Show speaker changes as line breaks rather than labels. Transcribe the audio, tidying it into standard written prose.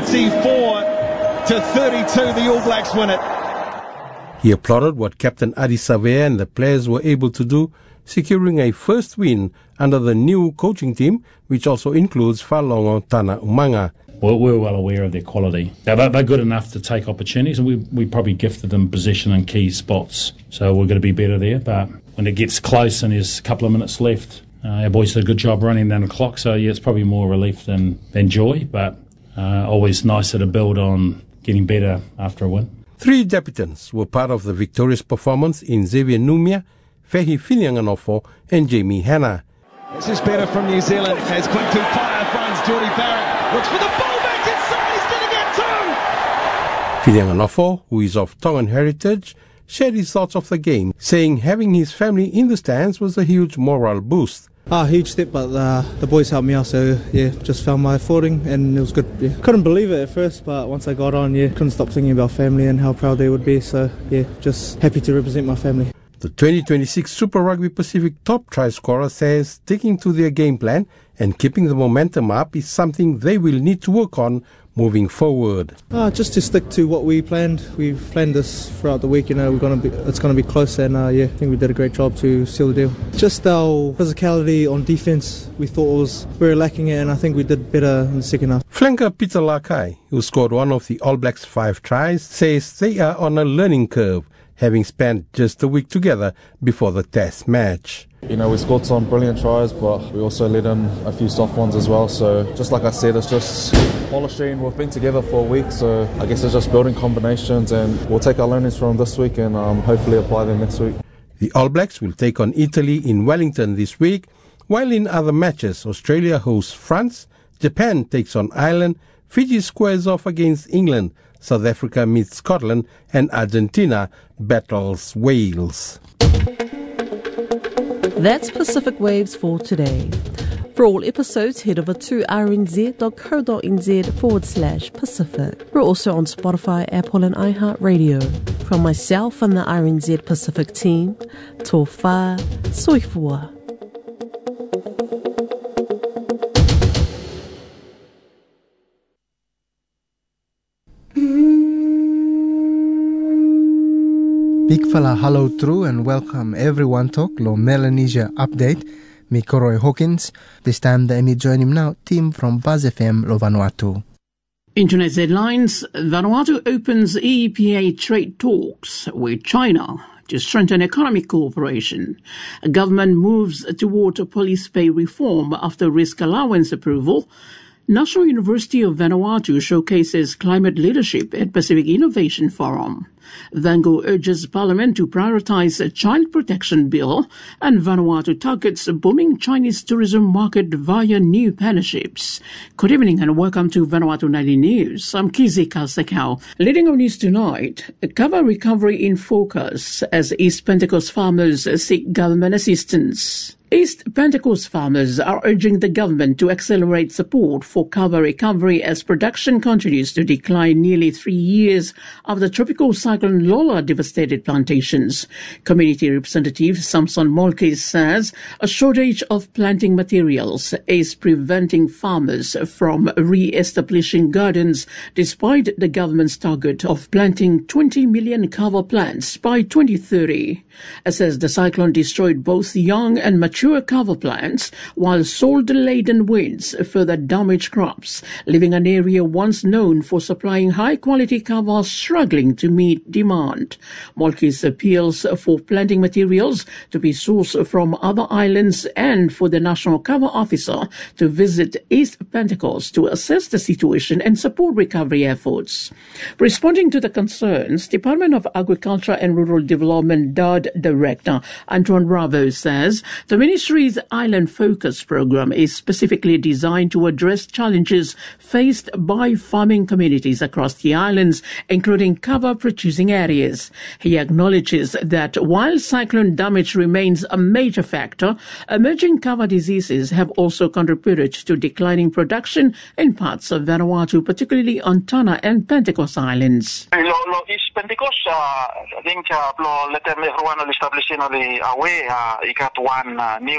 94-32, the All Blacks win it.
He applauded what Captain Adi Savea and the players were able to do, securing a first win under the new coaching team, which also includes Falongo Tana Umanga.
Well, we're well aware of their quality. They're good enough to take opportunities, and we probably gifted them position in key spots. So we're going to be better there. But when it gets close and there's a couple of minutes left, our boys did a good job running down the clock. So, yeah, it's probably more relief than joy, but always nicer to build on getting better after a win.
3 debutants were part of the victorious performance in Xavier Numia, Fehi Filianganofo and Jamie Hanna.
This is better from New Zealand as Quinn Tupaia finds Jordie Barrett. Looks for the ball back inside. He's going to get 2.
Filianganofo, who is of Tongan heritage, shared his thoughts of the game, saying having his family in the stands was a huge moral boost.
Huge step, but the boys helped me out, so yeah, just found my footing and it was good. Yeah. Couldn't believe it at first, but once I got on, couldn't stop thinking about family and how proud they would be, so yeah, just happy to represent my family.
The 2026 Super Rugby Pacific top try scorer says sticking to their game plan and keeping the momentum up is something they will need to work on moving forward.
Just to stick to what we planned. We've planned this throughout the week. It's going to be close, and I think we did a great job to seal the deal. Just our physicality on defence, we thought was very lacking, and I think we did better in the second half.
Flanker Peter Lakai, who scored one of the All Blacks' 5 tries, says they are on a learning curve, having spent just a week together before the test match.
We scored some brilliant tries, but we also let in a few soft ones as well. So just like I said, it's just polishing. We've been together for a week, so I guess it's just building combinations, and we'll take our learnings from this week and hopefully apply them next week.
The All Blacks will take on Italy in Wellington this week, while in other matches, Australia hosts France, Japan takes on Ireland, Fiji squares off against England, South Africa meets Scotland, and Argentina battles Wales.
That's Pacific Waves for today. For all episodes, head over to rnz.co.nz/Pacific. We're also on Spotify, Apple and iHeartRadio. From myself and the RNZ Pacific team, tō whā, soifua.
Big fella hello true and welcome everyone to Lo Melanesia Update. Me Koroi Hawkins. This time the Emmy join him now, team from Buzz FM Lo Vanuatu.
Internet headlines. Vanuatu opens EPA trade talks with China to strengthen economic cooperation. Government moves toward police pay reform after risk allowance approval. National University of Vanuatu showcases climate leadership at Pacific Innovation Forum. Vango urges Parliament to prioritize a child protection bill, and Vanuatu targets a booming Chinese tourism market via new partnerships. Good evening and welcome to Vanuatu Nightly News. I'm Kizi Kalsekau. Leading on news tonight, cover recovery in focus as East Pentecost farmers seek government assistance. East Pentecost farmers are urging the government to accelerate support for cover recovery as production continues to decline nearly 3 years after Tropical Cyclone Lola devastated plantations. Community Representative Samson Molkes says a shortage of planting materials is preventing farmers from re-establishing gardens despite the government's target of planting 20 million cover plants by 2030. As says the cyclone destroyed both young and mature cover plants, while salt-laden winds further damaged crops, leaving an area once known for supplying high-quality cover struggling to meet demand. Molkes appeals for planting materials to be sourced from other islands and for the National Cover Officer to visit East Pentecost to assess the situation and support recovery efforts. Responding to the concerns, Department of Agriculture and Rural Development DARD Director Antoine Bravo says the Ministry's Island Focus program is specifically designed to address challenges faced by farming communities across the islands, including cover-producing areas. He acknowledges that while cyclone damage remains a major factor, emerging cover diseases have also contributed to declining production in parts of Vanuatu, particularly on Tanna and Pentecost Islands.
East Pentecost, I think, let them everyone establishing the away, you got one new